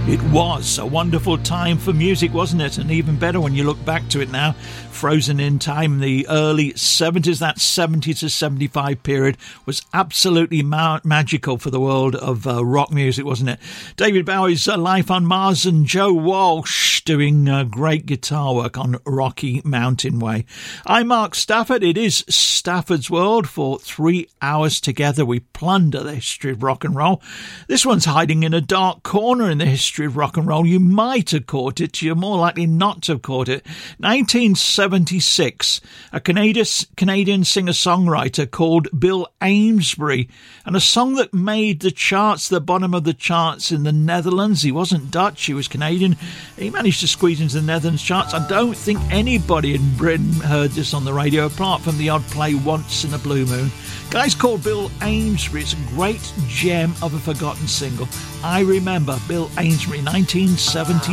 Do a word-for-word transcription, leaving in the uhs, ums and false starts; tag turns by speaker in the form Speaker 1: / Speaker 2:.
Speaker 1: It was a wonderful time for music, wasn't it? And even better when you look back to it now, frozen in time, the early seventies, that seventy to seventy-five period was absolutely ma- magical for the world of uh, rock music, wasn't it? David Bowie's uh, Life on Mars and Joe Walsh doing uh, great guitar work on Rocky Mountain Way. I'm Mark Stafford. It is Stafford's World. For three hours together, we plunder the history of rock and roll. This one's hiding in a dark corner in the history of rock and roll. You might have caught it. You're more likely not to have caught it. nineteen seventy-six, a Canadian, Canadian singer-songwriter called Bill Amesbury, and a song that made the charts, the bottom of the charts in the Netherlands. He wasn't Dutch, he was Canadian. He managed to squeeze into the Netherlands charts. I don't think anybody in Britain heard this on the radio, apart from the odd play once in a blue moon. Guy's called Bill Amesbury. It's a great gem of a forgotten single. I Remember, Bill Amesbury, nineteen seventy-six.